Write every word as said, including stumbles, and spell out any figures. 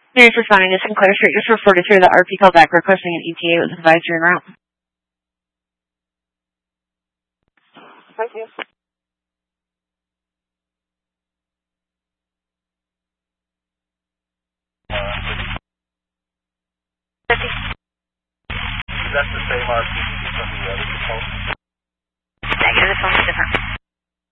Nearest responding to Sinclair Street, just reported through the R P call back requesting an E T A was advised you're en route. Thank you. That's the same R P from the other people. Negative, this one's different.